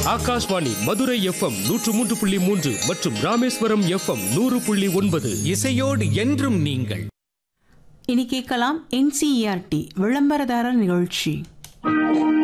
Akashvani Madurai FM 103.3 மற்றும் Rameswaram FM 100.9. இசையோடு என்றும் நீங்கள். இனி கேட்கலாம் NCERT விளம்பரதாரர் நிகழ்ச்சி.